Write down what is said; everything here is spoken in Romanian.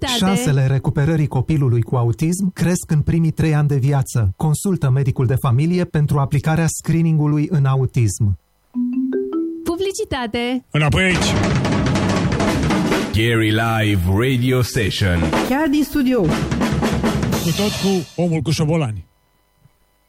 Șansele recuperării copilului cu autism cresc în primii 3 ani de viață. Consultă medicul de familie pentru aplicarea screeningului în autism. Publicitate. Înapoi aici. Gary Live Radio Station. Chiar din studio. Cu tot cu omul cu șobolani.